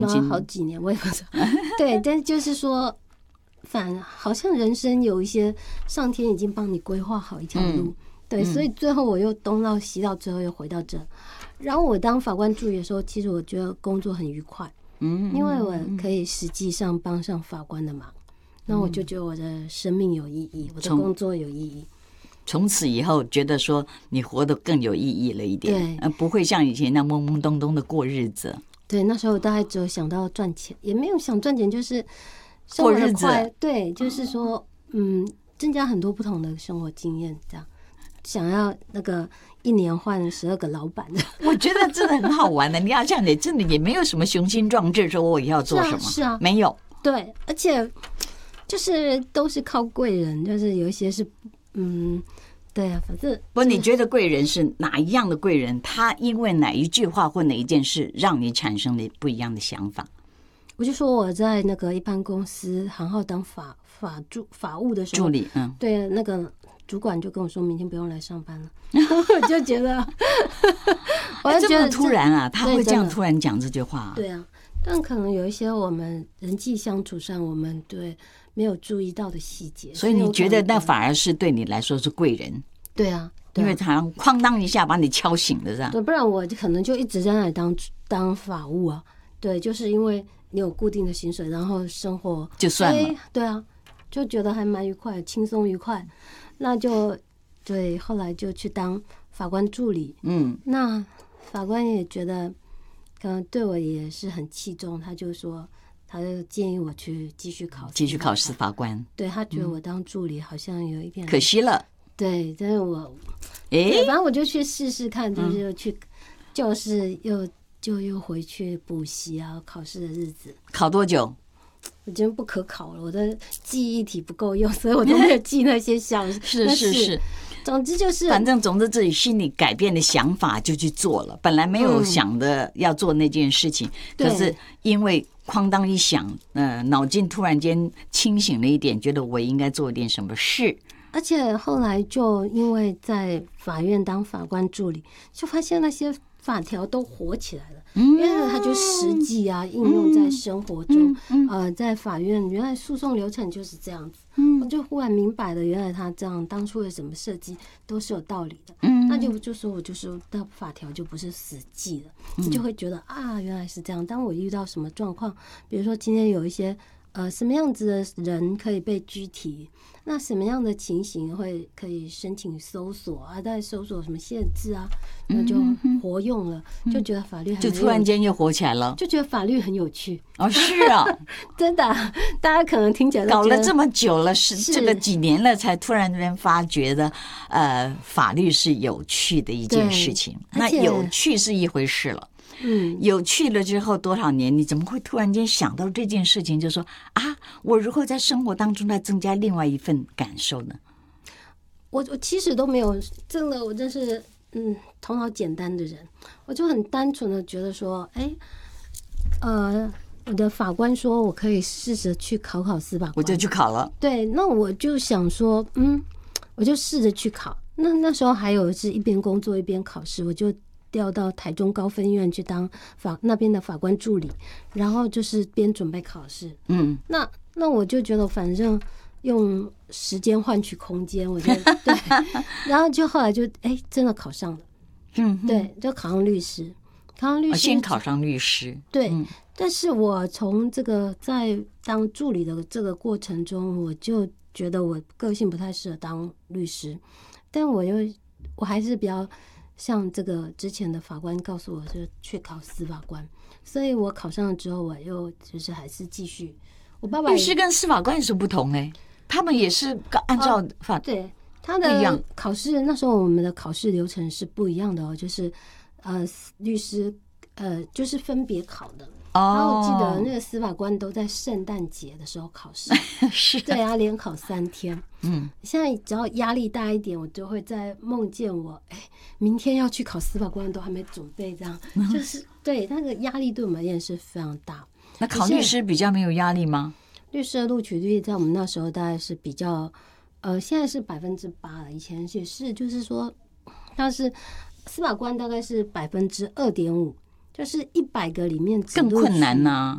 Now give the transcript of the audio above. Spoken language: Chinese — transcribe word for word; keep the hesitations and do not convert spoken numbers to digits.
了好几年，我也不知道。对，但是就是说，反好像人生有一些上天已经帮你规划好一条路。嗯对，所以最后我又东到西到，最后又回到这。然后我当法官助理的时候，其实我觉得工作很愉快，嗯，因为我可以实际上帮上法官的忙，那我就觉得我的生命有意义，我的工作有意义。 从此以后，觉得说你活得更有意义了一点， 对， 不会像以前那懵懵懂懂的过日子。 对，那时候大概只有想到赚钱，也没有想赚钱，就是生活的快，对，就是说，嗯，增加很多不同的生活经验，这样。想要那个一年换十二个老板的， 我觉得真的很好玩的。你要这样，你真的也没有什么雄心壮志，说我也要做什么， 是啊，是啊没有。 对，而且就是都是靠贵人，就是有一些是，嗯，对啊，反正不，你觉得贵人是哪一样的贵人？他因为哪一句话或哪一件事，让你产生了不一样的想法？ 我就说我在那个一般公司行号当法法助法务的时候， 助理，嗯， 对那个。主管就跟我说明天不用来上班了，我就觉得， 我就觉得这么突然啊，他会这样突然讲这句话。 对啊，但可能有一些我们人际相处上，我们对没有注意到的细节。 所以你觉得那反而是对你来说是贵人？ 对啊， 因为他哐当一下把你敲醒了，这样。 对，不然我可能就一直在那里当当法务啊。对，就是因为你有固定的薪水，然后生活就算了。 对啊，就觉得还蛮愉快，轻松愉快。那就对，后来就去当法官助理。嗯，那法官也觉得可能对我也是很器重，他就说，他就建议我去继续考， 继续考司法官。 对，他觉得我当助理好像有一点可惜了。 对，但是我，哎，反正我就去试试看，就是去教室又就又回去补习啊，考试的日子。 考多久？ 我觉得不可考了，我的记忆体不够用，所以我都没有记那些小是是是， 总之就是， 反正总之自己心里改变的想法就去做了，本来没有想的要做那件事情，嗯、可是因为哐当一响，呃，脑筋突然间清醒了一点，觉得我应该做一点什么事。 而且后来就因为在法院当法官助理，就发现那些法条都活起来了。因为它就实际啊，应用在生活中，呃，在法院原来诉讼流程就是这样子，我就忽然明白了，原来他这样当初的什么设计都是有道理的，那就就说我就是那法条就不是死记了，你就会觉得啊，原来是这样。当我遇到什么状况，比如说今天有一些呃什么样子的人可以被拘提，那什么样的情形会可以申请搜索啊？在搜索什么限制啊？那就活用了，就觉得法律很就突然间又活起来了， 就觉得法律很有趣哦，是啊， 真的、啊，大家可能听起来搞了这么久了，是这个几年了，才突然间发觉的，呃，法律是有趣的一件事情。那有趣是一回事了。嗯，有趣了之后多少年，你怎么会突然间想到这件事情？就说啊，我如何在生活当中来增加另外一份感受呢？ 我我其实都没有，真的，我真是嗯头脑简单的人，我就很单纯的觉得说，哎，呃，我的法官说我可以试着去考考司法官， 我就去考了。 对，那我就想说，嗯，我就试着去考。那那时候还有是一边工作一边考试，我就调到台中高分院去当法那边的法官助理，然后就是边准备考试。嗯，那那我就觉得反正用时间换取空间，我就对，然后就后来就哎真的考上了。嗯，对，就考上律师，考上律师、哦、 先考上律师。 对、嗯，但是我从这个在当助理的这个过程中，我就觉得我个性不太适合当律师，但我又我还是比较。像这个之前的法官告诉我，就去考司法官，所以我考上了之后，我又就是还是继续。我爸爸律师跟司法官有什么不同呢？他们也是按照法、 哦、对他的考试，那时候我们的考试流程是不一样的哦，就是呃律师呃就是分别考的。哦、然后我记得那个司法官都在圣诞节的时候考试， 是对啊，连考三天。嗯，现在只要压力大一点，我就会在梦见我，哎，明天要去考司法官，都还没准备，这样、嗯、就是对那个压力对我们而言是非常大。 那考律师比较没有压力吗？ 律师的录取率在我们那时候大概是比较，呃，现在是百分之八了，以前也是，就是说，但是司法官大概是百分之二点五。就是一百个里面更困难呐、啊。